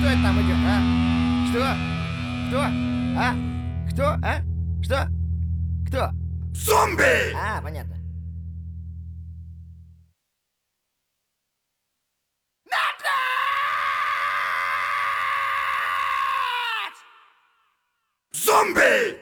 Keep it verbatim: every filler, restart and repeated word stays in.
это там идет, а? Что? Кто? А? Кто? А? Что? Кто? Зомби! А, понятно. Зомби!